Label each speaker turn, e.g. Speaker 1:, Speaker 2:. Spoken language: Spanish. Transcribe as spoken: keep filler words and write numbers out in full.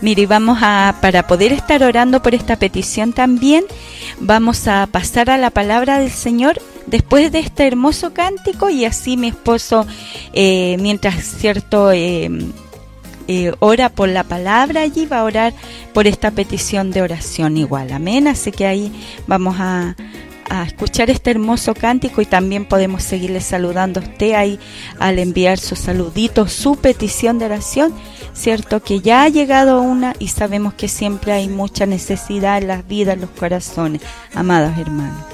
Speaker 1: Mire, vamos a, para poder estar orando por esta petición también, vamos a pasar a la palabra del Señor después de este hermoso cántico, y así mi esposo, eh, mientras cierto eh, eh, ora por la palabra, allí va a orar por esta petición de oración igual, amén. Así que ahí vamos a, a escuchar este hermoso cántico, y también podemos seguirle saludando a usted ahí al enviar su saludito, su petición de oración, cierto que ya ha llegado una, y sabemos que siempre hay mucha necesidad en las vidas, en los corazones, amados hermanos.